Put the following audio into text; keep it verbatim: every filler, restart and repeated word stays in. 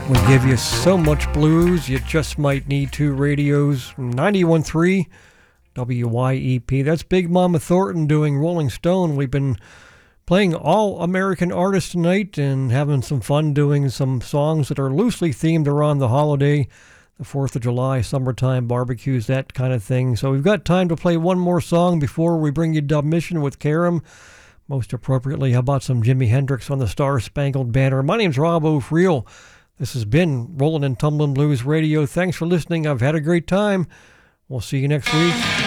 We give you so much blues, you just might need two radios. ninety-one point three W Y E P. That's Big Mama Thornton doing Rolling Stone. We've been playing all American artists tonight and having some fun doing some songs that are loosely themed around the holiday, the fourth of July, summertime barbecues, that kind of thing. So we've got time to play one more song before we bring you Dub Mission with Karam. Most appropriately, how about some Jimi Hendrix on the Star Spangled Banner? My name's Rob O'Friel. This has been Rollin' and Tumblin' Blues Radio. Thanks for listening. I've had a great time. We'll see you next week.